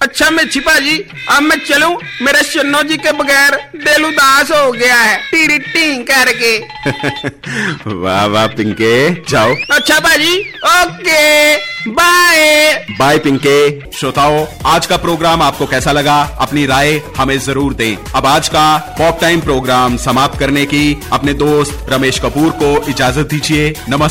अच्छा मैं छिपा जी, अब मैं चलूं? मेरे शन्नो जी के बगैर दिल उदास हो गया है, टीरी टी करके। वाह वाह पिंके, जाओ। अच्छा भाजी, ओके बाय। बाय पिंके। श्रोताओं, आज का प्रोग्राम आपको कैसा लगा? अपनी राय हमें जरूर दें। अब आज का पॉप टाइम प्रोग्राम समाप्त करने की अपने दोस्त रमेश कपूर को इजाजत दीजिए। नमस्कार।